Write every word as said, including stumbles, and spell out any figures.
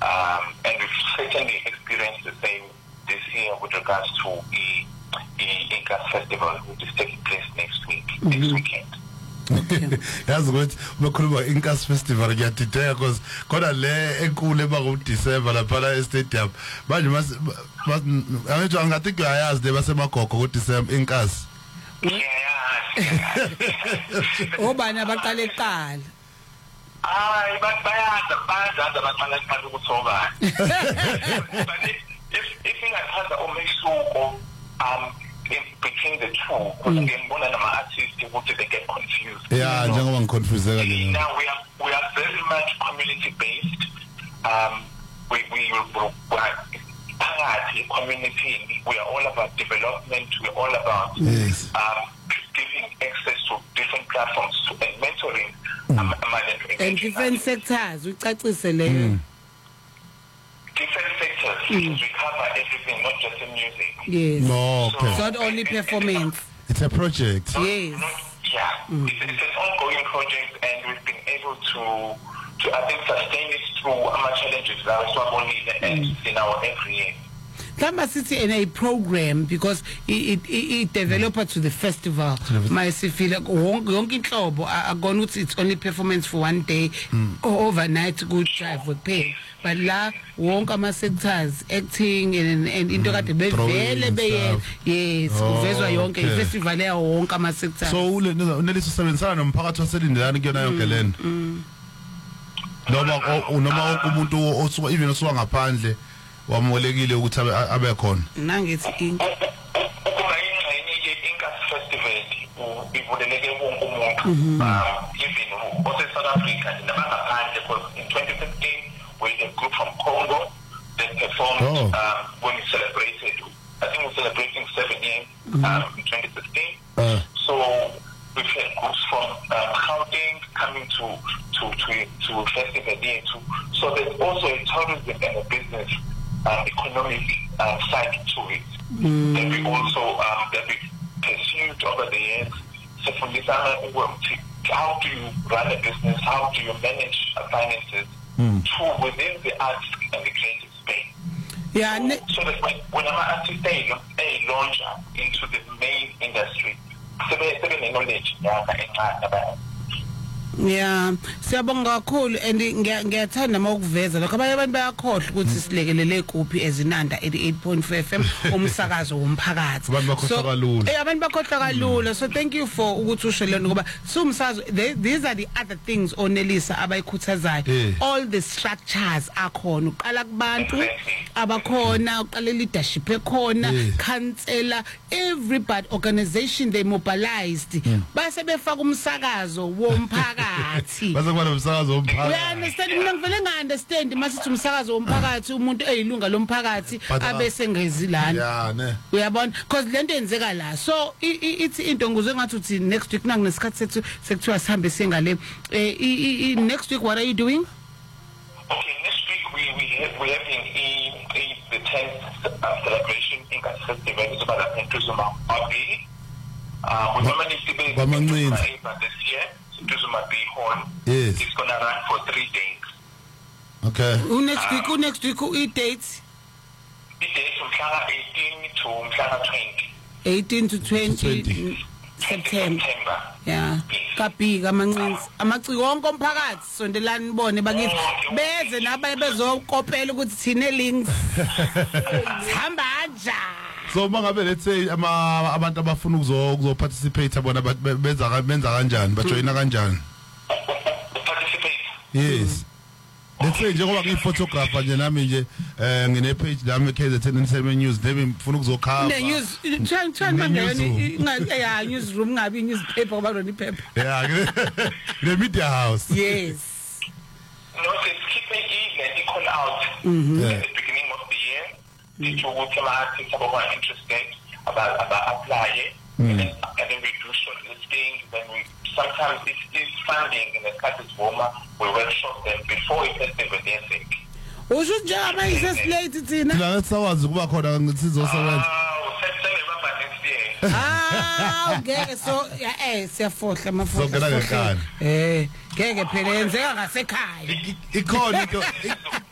Um, and we've certainly experienced the same this year with regards to the, the Inkas Festival, which is taking place next week, mm-hmm. next weekend. Yazi ukuthi bakhuluma Inkas Festival ngiyadideka because khona le enkulu eba December lapha la e-stadium manje mas angithi angathi kuyayazi le basemagogo ku December Inkas obani abaqala eqala hayi bayaza bayaza abaqala eqala ukuthoba but if if ingathanda umehluko um between the two, because again, one of them artists they get confused. Yeah, you know? confused. Now we are we are very much community based. Um, we we we are community. We are all about development. We are all about yes. um, giving access to different platforms to and mentoring mm. um, and different sectors. We try to mm. different sectors. Mm. We cover everything, not just in music. Yes. No, okay. So it's not only performance. It's a project. Not, yes. Not, yeah. Mm. It's, it's an ongoing project, and we've been able to, to I think, sustain it through our challenges that are only mm. in our every year. Kama City in a program because it it, it developed mm. to the festival. My feel like yonke inhlobo akona ukuthi it's only performance for one day mm. or overnight good drive with pay. But la wonke ama sectors acting and and into kade bevele beye yes kuvezwa yonke ifestival ya wonke ama sectors. So unelisa usebenzisana nomphakathi waselindelana kuyona yonke lento. Noma noma umuntu osuka even osuka ngaphandle wamolekile ukuthi abe khona nangithi uma ingxenye ye-Inkas Festival ivuleleke wonke umuntu even ose South Africa nabangaphandle because in twenty fifteen we had a group from Congo that performed oh. um, when we celebrated I think we're celebrating seven years mm-hmm. um, in twenty fifteen uh. so we've had groups from um, Gauteng coming to to to to a festival here too so there's also a tourism and a business Uh, economic uh, side to it mm. that we also um, that we pursued over the years. So from this, how do you run a business? How do you manage finances mm. to within the arts and the creative space? Yeah, so, so that when, when I'm an artist, a launcher into the main industry, so they have knowledge. Yeah, siyabonga kakhulu and ngiyathanda mawukuveza lokho abanye abantu bayakhohle ukuthi silekelele kuphi ezinanda eighty-eight point four F M umsakazo womphakathi. So eh abantu bakhohlwa kalula. So thank you for ukuthi usho lento ngoba sumsakazo these are the other things onelisa abayikhuthazayo. All the structures akhona uqala kubantu abakhona uqala leadership ekhona councillor everybody organization they mobilized base befaka umsakazo womphakathi. Bazokuba nomsakazo womphakathi. We understand mina ngivele nga understand masithi umsakazo womphakathi umuntu eyilunga lomphakathi abese ngezilana. Yeah ne. Uyabona because lento yenzeka la. So ithi into ngizwe ngathi uthi next week nanginesikhathi sethu sekuthiwa sihambe singale eh next week what are you doing? Okay, next week we we we having a the tenth uh, celebration in Inkas Festival is about Ntuzuma Abili. Uh we normally see this year. Ntuzuma B Hall. Yes. It's gonna run for three days. Okay. Who next week? Who next week? Who eat dates? The dates from eighteen to twenty. eighteen to twenty September. Yeah. Kapika amancinci. Amaciko wonke omphakathi sondelani nibone bakithi. Beze nabaye bezokopela ukuthi thine links. Hamba nja. So mangabe let's say ama abantu abafuna ukuzo ukuzo participate bona benza benza kanjani bajoyina kanjani? Participate. Yes. Let's say njengoba ngiphotographer nje nami nje eh ngine page lami K Z N Entertainment News debi ngifuna ukuzokhava. Ne news try try manje ngathi ya newsroom ngabi newspaper ngoba roni paper. Yeah. The media house. Yes. No, it's keeping even equal out mm-hmm. at the beginning of the year. Did you work artists about interested about about applying mm. and, then, and then we do shortlisting, then we sometimes it's, it's funding in the cases warmer, we workshop them before it has been their sake. Usho njama iseslate thina. Thina sawazi kuba khona ngisizosebenza. Ah, September but next year. Ah, okay so eh siyafohla mafohla. So ngeke ngekani. Eh, ngeke phela yenzeka ngasekhaya. Ikhona into